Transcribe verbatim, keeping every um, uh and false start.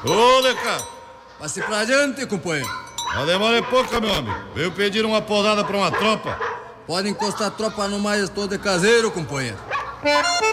Ô, Leca! Passe pra adiante, companheiro. A demora é pouca, meu amigo. Veio pedir uma posada pra uma tropa. Pode encostar a tropa no mais todo de caseiro, companheiro.